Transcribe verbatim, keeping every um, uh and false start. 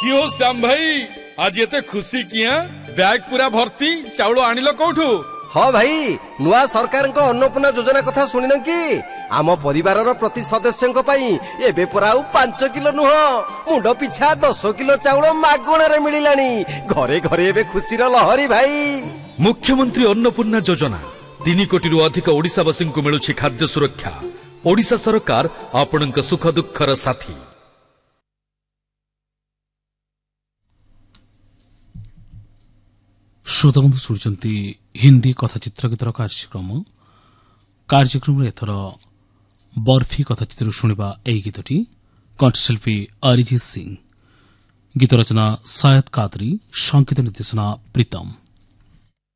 क्यों श्याम भाई आज ये खुशी किया बैग पूरा भर्ती चाउल आनिल कौठू? हाँ भाई नुआ सरकार अन्नपूर्णा योजना कथा शुणिन कि आम परिवार प्रति सदस्य एबे पुरा पांच किलो नुह मुंड पिछा दस किलो चाउल मागणार मिलानी घरे घरे एबे खुशी लहरी भाई। मुख्यमंत्री अन्नपूर्णा योजना तीन कोटी रु अधिक ओडिशावासी को मिलुछि खाद्य सुरक्षा। ओडिशा सरकार आपणक सुख दुखर साथी। श्रोताबंधु शुणुंट हिंदी कथाचित्र गीतर कार्यक्रम कार्यक्रम एथर बर्फी कथाचित्र शुणा यही गीतटी कंठशिल्पी अरिजीत सिंह, गीत रचना सैयद कादरी, संगीत निर्देशना प्रीतम।